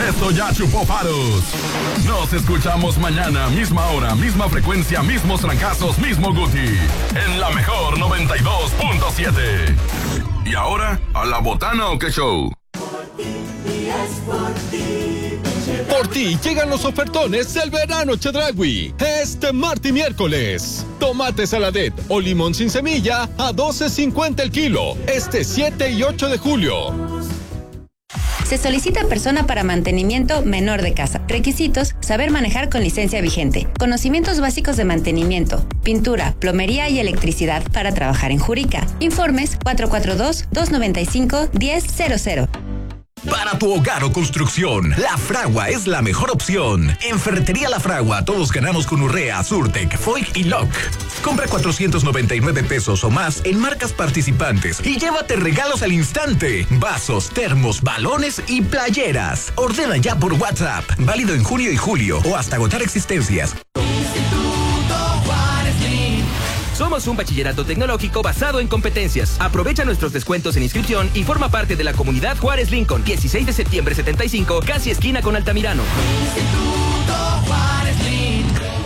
Esto ya chupó faros. Nos escuchamos mañana, misma hora, misma frecuencia, mismos trancazos, mismo Guti. En la mejor 92.7. Y ahora, ¿a la botana o qué show? Por ti llegan los ofertones del verano Chedraui. Este martes y miércoles. Tomate saladet o limón sin semilla a $12.50 el kilo. Este 7 y 8 de julio. Se solicita persona para mantenimiento menor de casa. Requisitos: saber manejar con licencia vigente. Conocimientos básicos de mantenimiento, pintura, plomería y electricidad para trabajar en Jurica. Informes 442-295-1000. Para tu hogar o construcción, La Fragua es la mejor opción. En Ferretería La Fragua todos ganamos con Urrea, Surtec, Foig y Lock. Compra 499 pesos o más en marcas participantes y llévate regalos al instante. Vasos, termos, balones y playeras. Ordena ya por WhatsApp. Válido en junio y julio o hasta agotar existencias. Somos un bachillerato tecnológico basado en competencias. Aprovecha nuestros descuentos en inscripción y forma parte de la comunidad Juárez Lincoln. 16 de septiembre 75, casi esquina con Altamirano. Instituto Juárez Lincoln.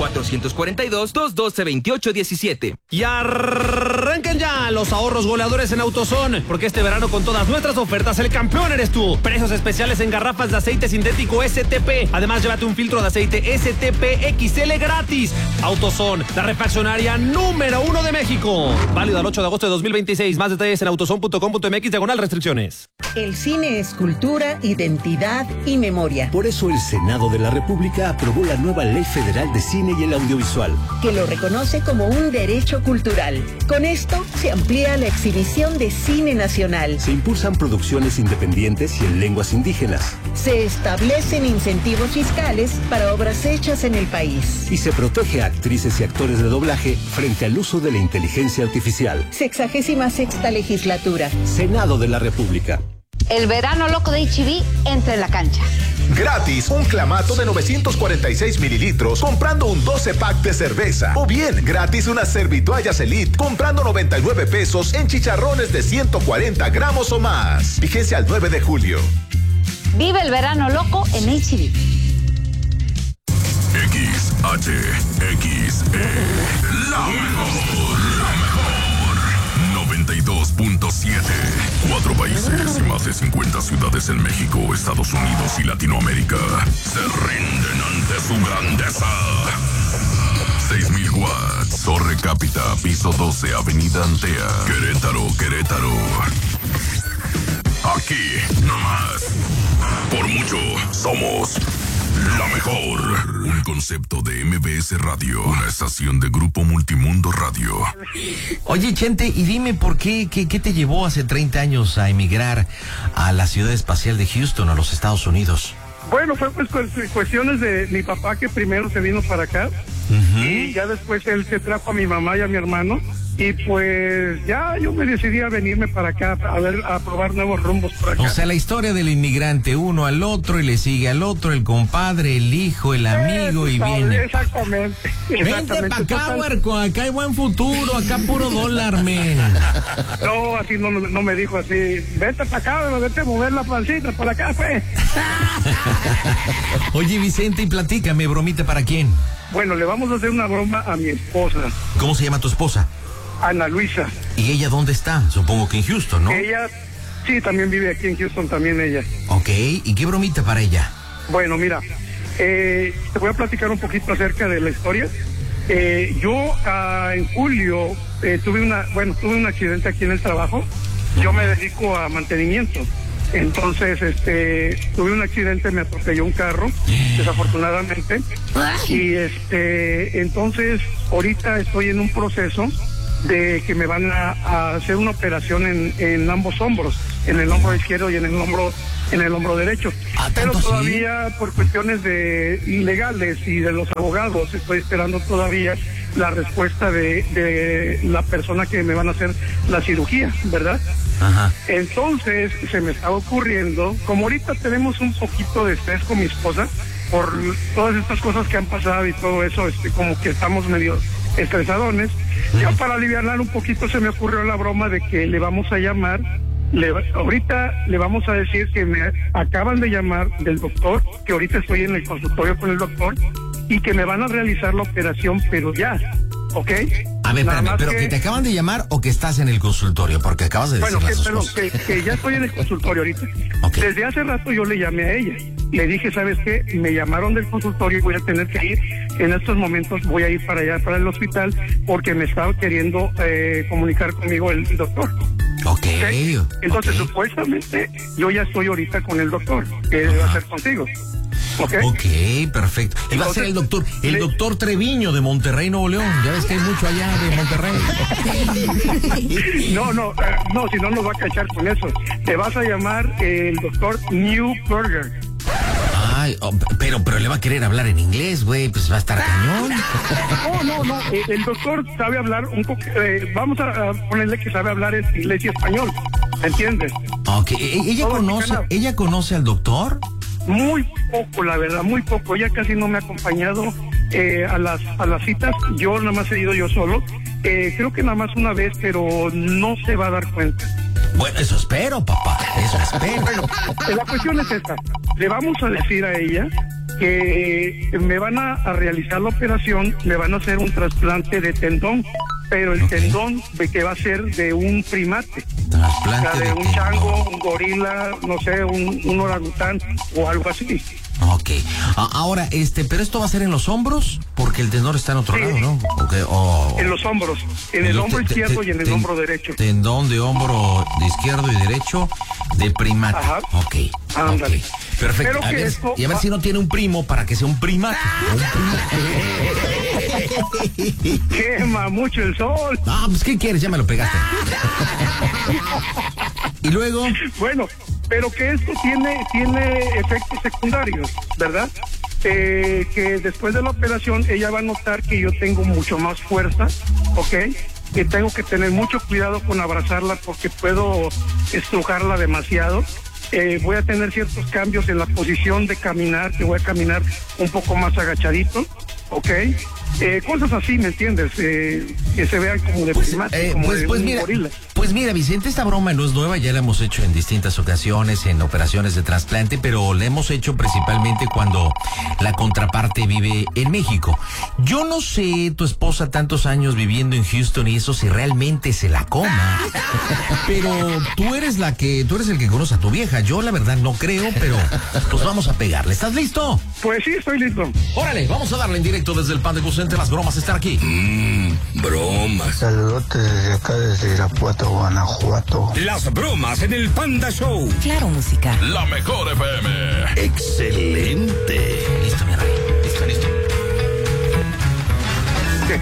442-212-2817. Y arranquen ya los ahorros goleadores en AutoZone, porque este verano con todas nuestras ofertas el campeón eres tú. Precios especiales en garrafas de aceite sintético STP. Además, llévate un filtro de aceite STP XL gratis. AutoZone, la refaccionaria número 1 de México. Válido al 8 de agosto de 2026. Más detalles en autozone.com.mx/restricciones. El cine es cultura, identidad y memoria. Por eso el Senado de la República aprobó la nueva Ley Federal de Cine y el Audiovisual, que lo reconoce como un derecho cultural. Con esto se amplía la exhibición de cine nacional. Se impulsan producciones independientes y en lenguas indígenas. Se establecen incentivos fiscales para obras hechas en el país. Y se protege a actrices y actores de doblaje frente al uso de la inteligencia artificial. 66ª legislatura. Senado de la República. El verano loco de H-E-B entra en la cancha. Gratis, un clamato de 946 mililitros comprando un 12-pack de cerveza. O bien, gratis unas servitoallas Elite comprando 99 pesos en chicharrones de 140 gramos o más. Vigencia al 9 de julio. Vive el verano loco en H-E-B. XHXE, la mejor. 92.7. 4 países y más de 50 ciudades en México, Estados Unidos y Latinoamérica se rinden ante su grandeza. 6,000 watts, Torre Cápita, piso 12, Avenida Antea, Querétaro. Aquí, nomás. Por mucho, somos la mejor. Un concepto de MBS Radio, una estación de Grupo Multimundo Radio. Oye, Chente, y dime por qué te llevó hace 30 años a emigrar a la ciudad espacial de Houston, a los Estados Unidos. Bueno, fue pues cuestiones de mi papá, que primero se vino para acá. Y ya después él se trajo a mi mamá y a mi hermano. Y pues ya yo me decidí a venirme para acá a probar nuevos rumbos por acá. O sea, la historia del inmigrante, uno al otro y le sigue al otro, el compadre, el hijo, el amigo y viene. Exactamente. Vente para acá, huerco, acá hay buen futuro, acá puro dólar, men. No, así no me dijo así. Vete para acá, vete a mover la pancita para acá, pues. Oye, Vicente, y platícame, bromita, ¿para quién? Bueno, le vamos a hacer una broma a mi esposa. ¿Cómo se llama tu esposa? Ana Luisa. ¿Y ella dónde está? Supongo que en Houston, ¿no? Ella, sí, también vive aquí en Houston, también ella. Ok, ¿y qué bromita para ella? Bueno, mira, te voy a platicar un poquito acerca de la historia. Yo en julio tuve un accidente aquí en el trabajo. Yo me dedico a mantenimiento. Entonces, tuve un accidente, me atropelló un carro, desafortunadamente. Y entonces, ahorita estoy en un proceso de que me van a hacer una operación en ambos hombros, en el hombro izquierdo y en el hombro derecho. Pero todavía por cuestiones legales y de los abogados estoy esperando todavía la respuesta de la persona que me van a hacer la cirugía, ¿verdad? Ajá. Entonces se me estaba ocurriendo, como ahorita tenemos un poquito de estrés con mi esposa por todas estas cosas que han pasado y todo eso, como que estamos medio estresadones. Ya para aliviarla un poquito se me ocurrió la broma de que le vamos a llamar ahorita le vamos a decir que me acaban de llamar del doctor, que ahorita estoy en el consultorio con el doctor y que me van a realizar la operación, pero ya, ¿ok? A ver, espérame, ¿pero que te acaban de llamar o que estás en el consultorio? Porque acabas de decir las dos cosas. Que ya estoy en el consultorio ahorita. Okay. Desde hace rato yo le llamé a ella. Le dije, ¿sabes qué? Me llamaron del consultorio y voy a tener que ir. En estos momentos voy a ir para allá, para el hospital, porque me estaba queriendo comunicar conmigo el doctor. Okay. Entonces, supuestamente, yo ya estoy ahorita con el doctor, que va a ser contigo. Ok, perfecto. Y va a ser el doctor Treviño de Monterrey, Nuevo León. Ya ves que hay mucho allá de Monterrey. No, si no nos va a cachar con eso. Te vas a llamar el doctor Newberger. Ay, pero le va a querer hablar en inglés, güey, pues va a estar cañón. No, el doctor sabe hablar un poco, vamos a ponerle que sabe hablar en inglés y español, ¿entiendes? Ok, ¿ella conoce al doctor? Muy poco, la verdad, muy poco. Ella casi no me ha acompañado a las citas. Yo nada más he ido yo solo. Creo que nada más una vez, pero no se va a dar cuenta. Bueno, eso espero, papá. Eso espero. Bueno, la cuestión es esta. Le vamos a decir a ella que me van a realizar la operación, me van a hacer un trasplante de tendón, pero el tendón que va a ser de un primate. Trasplante de un chango, un gorila, no sé, un orangután o algo así. Ok. Ahora, pero esto va a ser en los hombros, porque el tendón está en otro lado, ¿no? En los hombros, en el hombro izquierdo y en el hombro derecho. Tendón de hombro de izquierdo y derecho de primate. Ajá. Ok. Ándale. Okay. Perfecto. Y a ver si no tiene un primo para que sea un primate. Quema mucho el sol. Ah, pues ¿qué quieres? Ya me lo pegaste. Y luego. Bueno, pero que esto tiene efectos secundarios, ¿verdad? Que después de la operación ella va a notar que yo tengo mucho más fuerza, ¿ok? Que tengo que tener mucho cuidado con abrazarla porque puedo estrujarla demasiado. Voy a tener ciertos cambios en la posición de caminar, que voy a caminar un poco más agachadito, ¿ok? Cosas así, ¿me entiendes? Que se vean como de primate, como de un gorila. Pues mira, Vicente, esta broma no es nueva, ya la hemos hecho en distintas ocasiones, en operaciones de trasplante, pero la hemos hecho principalmente cuando la contraparte vive en México. Yo no sé, tu esposa tantos años viviendo en Houston y eso, si realmente se la coma, pero tú eres el que conoce a tu vieja. Yo la verdad no creo, pero pues vamos a pegarle. ¿Estás listo? Pues sí, estoy listo. Órale, vamos a darle en directo desde el Pan de Vicente. Las bromas están aquí. Bromas. Saludotes desde acá, desde Irapuato, Guanajuato. Las bromas en el Panda Show. Claro, música. La mejor FM. Excelente. Listo, mi rey. Listo. ¿Qué?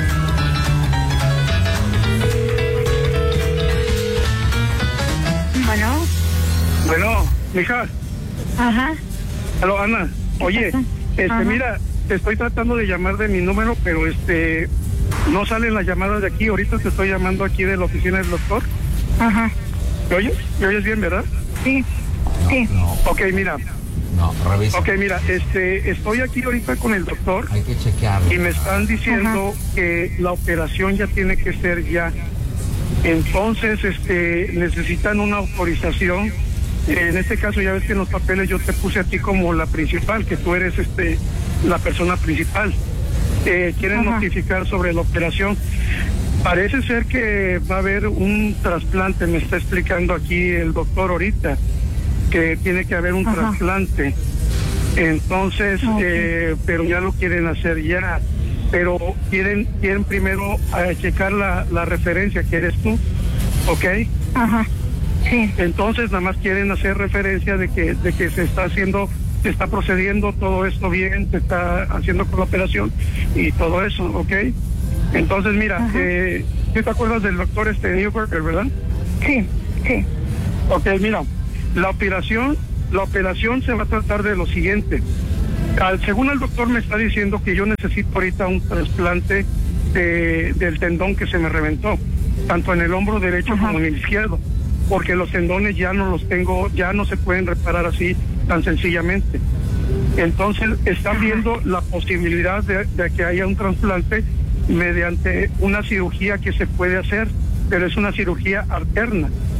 Bueno, mija. Ajá. Aló, Ana. Oye, mira, te estoy tratando de llamar de mi número, pero no salen las llamadas de aquí. Ahorita te estoy llamando aquí de la oficina del doctor. Ajá. ¿Me oyes? ¿Me oyes bien, verdad? Sí. Sí. Ok, mira. No, revisa. Ok, mira, estoy aquí ahorita con el doctor. Hay que chequearlo. Y me están diciendo que la operación ya tiene que ser ya. Entonces, necesitan una autorización. En este caso, ya ves que en los papeles yo te puse a ti como la principal, que tú eres la persona principal. Quieren notificar sobre la operación. Parece ser que va a haber un trasplante, me está explicando aquí el doctor ahorita, que tiene que haber un trasplante. Entonces, pero ya lo quieren hacer ya. Pero quieren primero checar la referencia que eres tú, ¿ok? Ajá. Sí. Entonces nada más quieren hacer referencia de que se está procediendo todo esto bien, se está haciendo con la operación y todo eso, ¿ok? Entonces mira, ¿tú te acuerdas del doctor Newberger, verdad? Sí. Ok, mira, la operación se va a tratar de lo siguiente. Según el doctor me está diciendo que yo necesito ahorita un trasplante del tendón que se me reventó, tanto en el hombro derecho como en el izquierdo, porque los tendones ya no los tengo, ya no se pueden reparar así tan sencillamente. Entonces están viendo la posibilidad de que haya un trasplante mediante una cirugía que se puede hacer, pero es una cirugía alterna.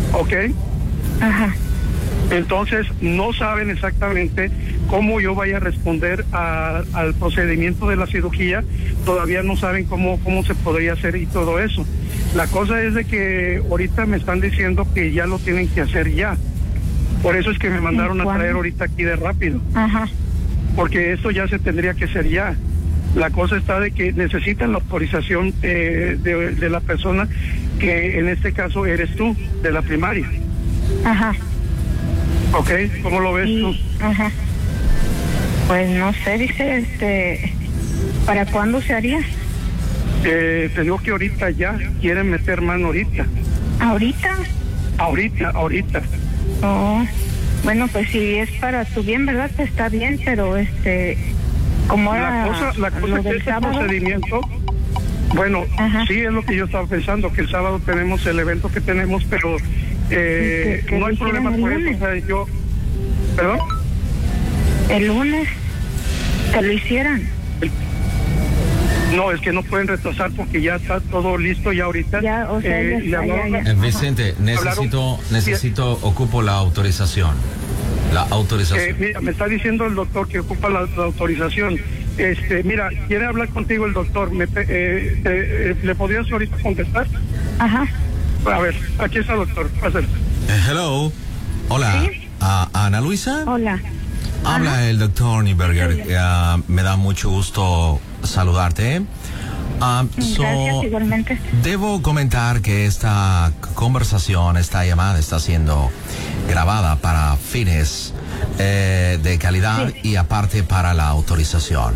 ¿Ok? Ajá. Entonces no saben exactamente cómo yo vaya a responder al procedimiento de la cirugía, todavía no saben cómo se podría hacer y todo eso. La cosa es de que ahorita me están diciendo que ya lo tienen que hacer ya. Por eso es que me mandaron a traer ahorita aquí de rápido. Ajá. Porque esto ya se tendría que hacer ya. La cosa está de que necesitan la autorización de la persona que en este caso eres tú, de la primaria. Ajá. ¿Ok? ¿Cómo lo ves tú? Ajá. Pues no sé, dice, ¿para cuándo se haría? Te digo que ahorita ya, quieren meter mano ahorita. ¿Ahorita? Ahorita. Oh, bueno, pues si es para tu bien, ¿verdad? Pues está bien, pero como era la cosa que este procedimiento, bueno, sí es lo que yo estaba pensando, que el sábado tenemos el evento que tenemos, pero no hay problema por eso. O sea, yo, ¿perdón? El lunes que lo hicieran. No, es que no pueden retrasar porque ya está todo listo ya ahorita. Ya, o sea, ya. Vicente, necesito, ocupo la autorización. La autorización. Mira, me está diciendo el doctor que ocupa la autorización. Mira, quiere hablar contigo el doctor. ¿Le podrías ahorita contestar? Ajá. A ver, aquí está el doctor. Pásale. Hello. Hola. ¿Sí? Ana Luisa. Hola. Habla el doctor Nieberger. Me da mucho gusto saludarte. Gracias, igualmente. Debo comentar que esta conversación, esta llamada está siendo grabada para fines de calidad y aparte para la autorización.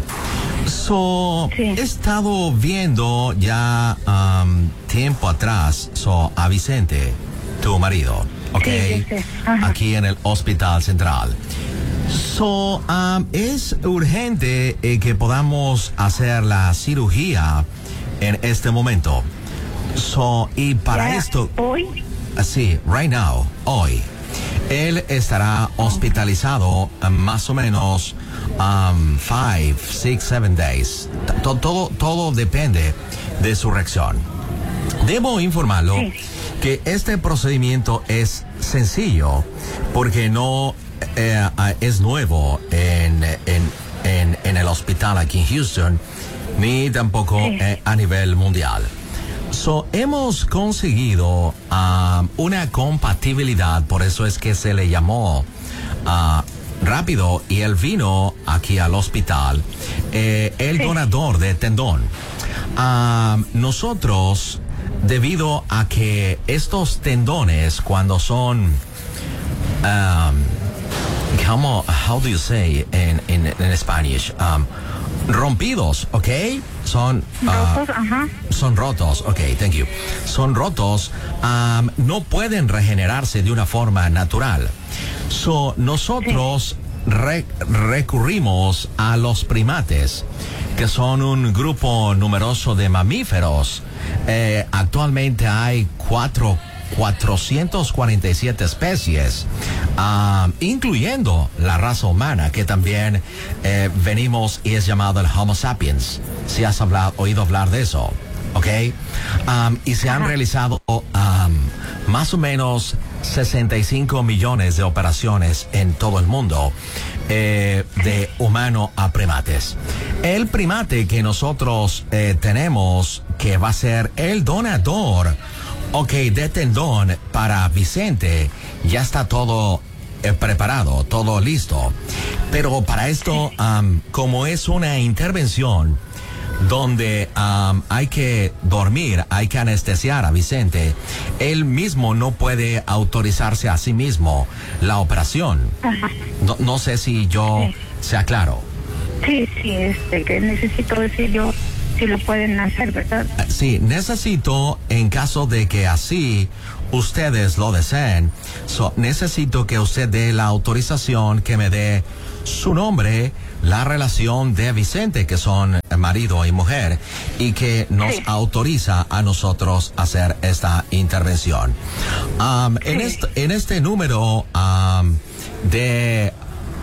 He estado viendo ya tiempo atrás a Vicente, tu marido, ¿ok? Aquí en el Hospital Central. Es urgente que podamos hacer la cirugía en este momento. Y para esto... ¿Hoy? Sí, right now, hoy. Él estará hospitalizado más o menos 5, 6, 7 days. Todo depende de su reacción. Debo informarlo que este procedimiento es sencillo porque no es nuevo en el hospital aquí en Houston, ni tampoco a nivel mundial. Hemos conseguido una compatibilidad, por eso es que se le llamó rápido, y él vino aquí al hospital, el donador de tendón. Nosotros, debido a que estos tendones, cuando son how do you say in Spanish? Rompidos, ¿ok? Son rotos, son rotos, ok, thank you. Son rotos, no pueden regenerarse de una forma natural. Nosotros recurrimos a los primates, que son un grupo numeroso de mamíferos. Actualmente hay 447 especies, incluyendo la raza humana, que también venimos y es llamado el Homo sapiens, si has oído hablar de eso, ¿ok? Y se han realizado más o menos 65 millones de operaciones en todo el mundo, de humano a primates. El primate que nosotros tenemos, que va a ser el donador de tendón para Vicente, ya está todo preparado, todo listo. Pero para esto, como es una intervención donde hay que dormir, hay que anestesiar a Vicente, él mismo no puede autorizarse a sí mismo la operación. No sé si yo sea claro. Sí, que necesito decir yo si lo pueden hacer, ¿verdad? Sí, necesito, en caso de que así ustedes lo deseen, necesito que usted dé la autorización, que me dé su nombre, la relación de Vicente, que son marido y mujer, y que nos autoriza a nosotros hacer esta intervención. En este número de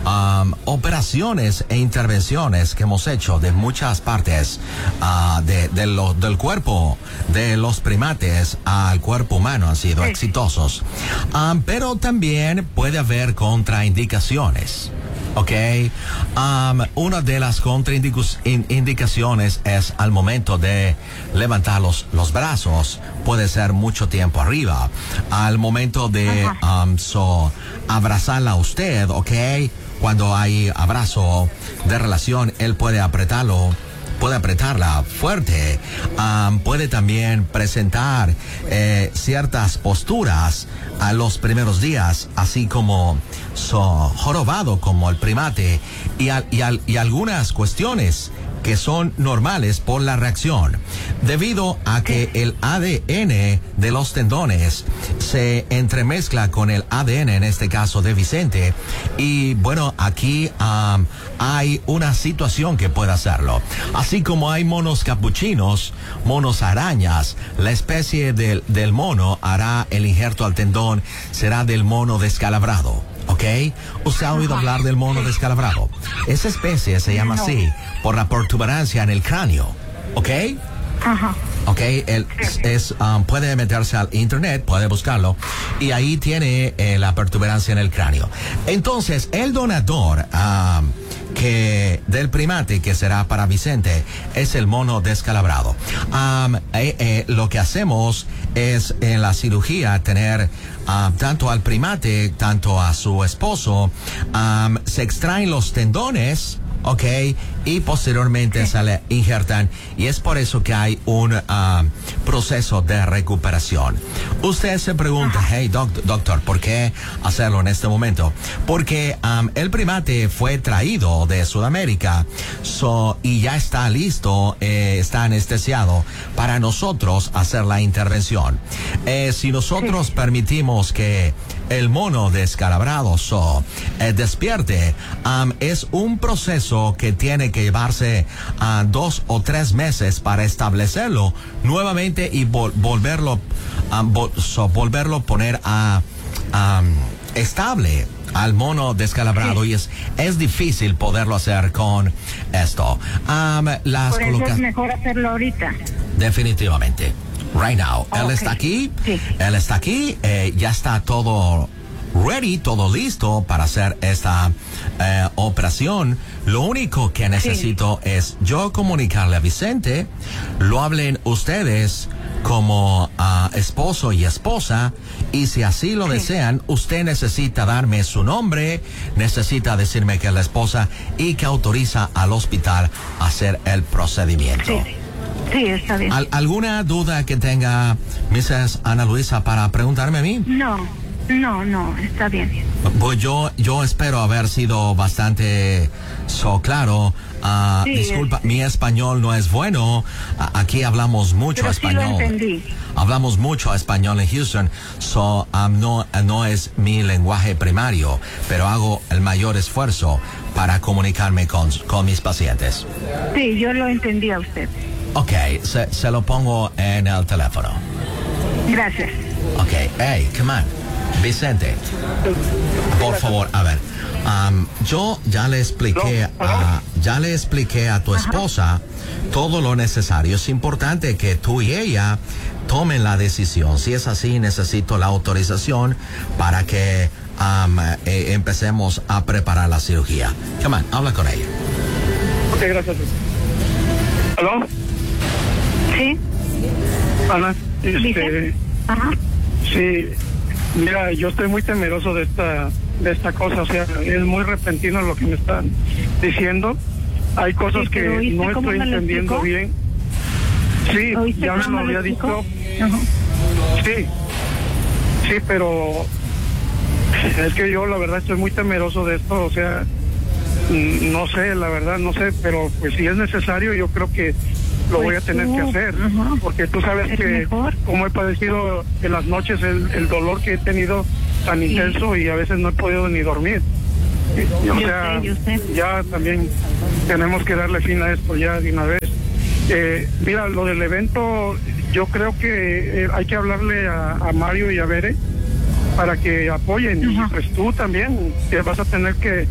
operaciones e intervenciones que hemos hecho de muchas partes del cuerpo de los primates al cuerpo humano han sido exitosos. Pero también puede haber contraindicaciones. Ok, una de las contraindicaciones es al momento de levantar los brazos, puede ser mucho tiempo arriba. Al momento de abrazarla a usted, ok, cuando hay abrazo de relación, él puede apretarla fuerte. Puede también presentar ciertas posturas a los primeros días, así como jorobado como el primate, y algunas cuestiones que son normales por la reacción, debido a que el ADN de los tendones se entremezcla con el ADN, en este caso de Vicente, y bueno, aquí hay una situación que puede hacerlo. Así como hay monos capuchinos, monos arañas, la especie del mono hará el injerto al tendón, será del mono descalabrado. ¿Ok? ¿Usted ha oído hablar del mono descalabrado? Esa especie se llama así por la protuberancia en el cráneo. ¿Ok? Ok, puede meterse al internet, puede buscarlo, y ahí tiene la protuberancia en el cráneo. Entonces, el donador del primate que será para Vicente es el mono descalabrado. Lo que hacemos es en la cirugía tener tanto al primate, tanto a su esposo, se extraen los tendones, ok, y posteriormente se le injertan, y es por eso que hay un proceso de recuperación. Usted se pregunta, hey doctor, ¿por qué hacerlo en este momento? Porque el primate fue traído de Sudamérica y ya está listo, está anestesiado para nosotros hacer la intervención. Si nosotros permitimos que el mono descalabrado despierte, es un proceso que tiene que llevarse 2 o 3 meses para establecerlo nuevamente y volverlo poner estable al mono descalabrado, y es difícil poderlo hacer con esto. Por eso es mejor hacerlo ahorita. Definitivamente. Right now. Él está aquí. Sí. Él está aquí. Ya está todo ready, todo listo para hacer esta operación. Lo único que necesito es yo comunicarle a Vicente, lo hablen ustedes como esposo y esposa, y si así lo desean, usted necesita darme su nombre, necesita decirme que es la esposa y que autoriza al hospital a hacer el procedimiento. Sí, está bien. ¿Alguna duda que tenga Mrs. Ana Luisa para preguntarme a mí? No, está bien. Pues yo espero haber sido bastante claro. Disculpa, mi español no es bueno. Aquí hablamos mucho español. Sí lo entendí. Hablamos mucho español en Houston, no es mi lenguaje primario, pero hago el mayor esfuerzo para comunicarme con mis pacientes. Sí, yo lo entendí a usted. Ok, se lo pongo en el teléfono. Gracias. Ok, hey, come on. Vicente, por favor, a ver, yo ya le expliqué a tu esposa todo lo necesario. Es importante que tú y ella tomen la decisión. Si es así, necesito la autorización para que empecemos a preparar la cirugía. Come on, habla con ella. Ok, gracias. ¿Aló? Sí. Ana, sí, mira, yo estoy muy temeroso de esta cosa, o sea, es muy repentino lo que me están diciendo. Hay cosas que no estoy entendiendo bien. Sí, ya me lo había dicho. Sí, pero es que yo la verdad estoy muy temeroso de esto, o sea, no sé, la verdad no sé, pero pues si es necesario yo creo que lo voy a tener que hacer, porque tú sabes que como he padecido en las noches el dolor que he tenido tan intenso, y a veces no he podido ni dormir. Yo sé. Ya también tenemos que darle fin a esto ya de una vez. Mira, lo del evento, yo creo que hay que hablarle a Mario y a Bere para que apoyen, y pues tú también, que vas a tener que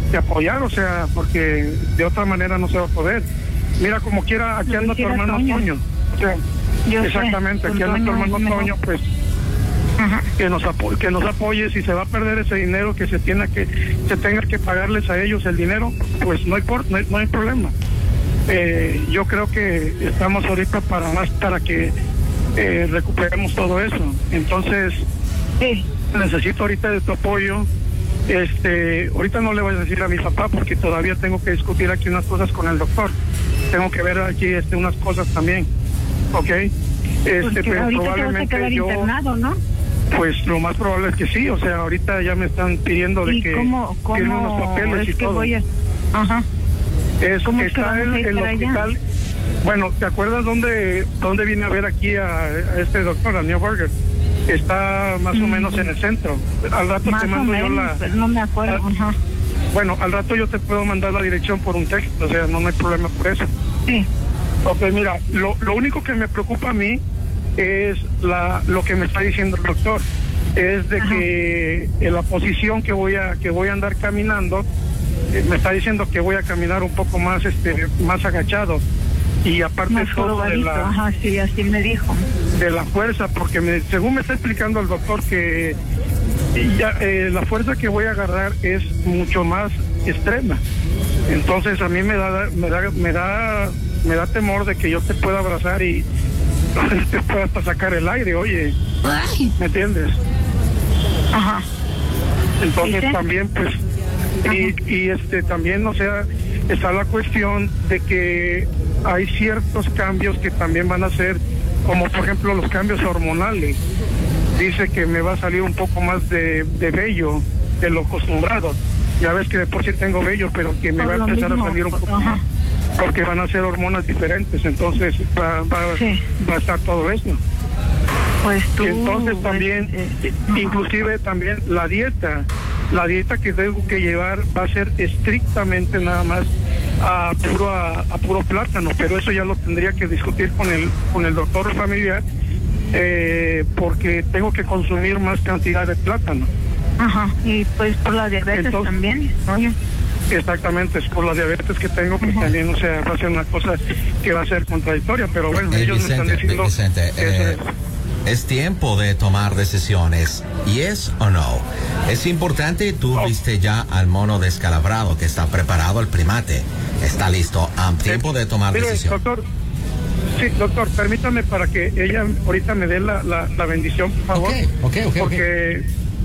apoyar, o sea, porque de otra manera no se va a poder. Mira, como quiera, aquí anda tu hermano Toño. O sea, exactamente, aquí anda tu hermano Toño, pues que nos apoye. Si se va a perder ese dinero, que se tenga que pagarles a ellos el dinero, pues no importa, no hay problema. Yo creo que estamos ahorita para que recuperemos todo eso. Entonces, necesito ahorita de tu apoyo. Ahorita no le voy a decir a mi papá porque todavía tengo que discutir aquí unas cosas con el doctor. Tengo que ver aquí unas cosas también, ¿ok? Pero probablemente te vas a yo internado, ¿no? Pues lo más probable es que sí, o sea, ahorita ya me están pidiendo de que firme unos papeles y todo. Es que está el hospital. Bueno, ¿te acuerdas dónde vine a ver aquí a este doctor, a Neuberger? Está más o menos en el centro. Al rato te mando yo no me acuerdo. Bueno, al rato yo te puedo mandar la dirección por un texto, o sea, no hay problema por eso. Sí. Ok, mira, lo único que me preocupa a mí es lo que me está diciendo el doctor. Es de que en la posición que voy a andar caminando, me está diciendo que voy a caminar un poco más más agachado. Y aparte más todo de la sí, así me dijo. De la fuerza, porque según me está explicando el doctor que la fuerza que voy a agarrar es mucho más extrema. Entonces a mí me da temor de que yo te pueda abrazar y te pueda hasta sacar el aire, oye. ¿Me entiendes? Entonces también pues y también, o sea, está la cuestión de que hay ciertos cambios que también van a ser, como por ejemplo los cambios hormonales. Dice que me va a salir un poco más de vello de lo acostumbrado. Ya ves que de por sí tengo vello, pero que me va a empezar a salir un poco más, porque van a ser hormonas diferentes, entonces va a estar todo eso. Pues tú, y entonces también, inclusive también la dieta que tengo que llevar va a ser estrictamente nada más a puro plátano, pero eso ya lo tendría que discutir con el doctor familiar, porque tengo que consumir más cantidad de plátano. Y pues por la diabetes también. Exactamente, es por la diabetes que tengo, pues también, o sea, va a ser una cosa que va a ser contradictoria, pero bueno, ellos me están diciendo es tiempo de tomar decisiones, ¿yes o no? Es importante, tú viste ya al mono descalabrado que está preparado, el primate, está listo, tiempo de tomar decisiones. Doctor, permítame para que ella ahorita me dé la bendición, por favor. Porque,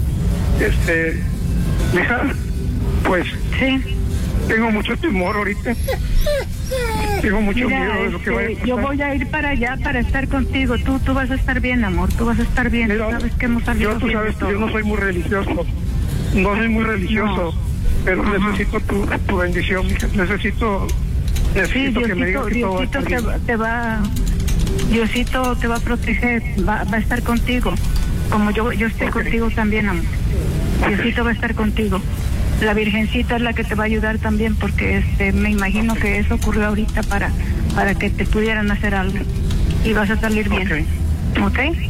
mija, pues, tengo mucho temor ahorita. Tengo mucho miedo de lo que vaya a pasar. Yo voy a ir para allá para estar contigo. Tú vas a estar bien, amor. Tú vas a estar bien. Mira, sabes que hemos salido tú sabes que yo no soy muy religioso. No soy muy religioso. Pero necesito tu bendición. Necesito que me digas que todo va a estar bien. Diosito te va a proteger. Va a estar contigo. Como yo estoy contigo también, amor. Diosito va a estar contigo. La Virgencita es la que te va a ayudar también, porque me imagino que eso ocurrió ahorita para que te pudieran hacer algo y vas a salir bien. ¿Okay?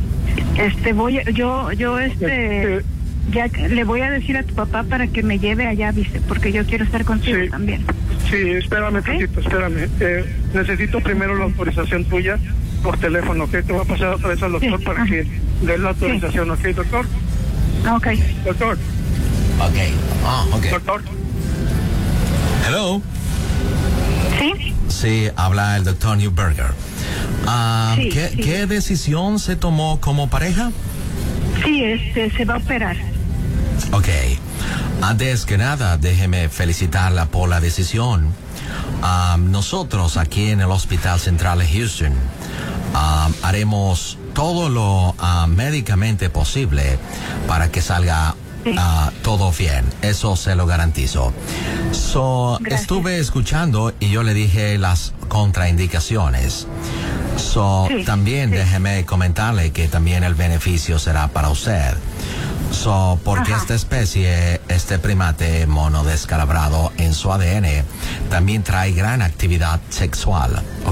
Ya le voy a decir a tu papá para que me lleve allá, ¿viste? Porque yo quiero estar contigo también. Sí, espérame, espérame. Necesito primero la autorización tuya por teléfono, ¿ok? Te voy a pasar otra vez al doctor para que dé la autorización, ¿ok, doctor? Ok. Doctor. Ok. Doctor. Hello. ¿Sí? Sí, habla el doctor Neuberger. ¿Qué decisión se tomó como pareja? Sí, se va a operar. Ok. Antes que nada, déjeme felicitarla por la decisión. Nosotros aquí en el Hospital Central de Houston haremos todo lo médicamente posible para que salga todo bien, eso se lo garantizo. Estuve escuchando y yo le dije las contraindicaciones. También déjeme comentarle que también el beneficio será para usted. Porque esta especie, este primate mono descalabrado en su ADN, también trae gran actividad sexual.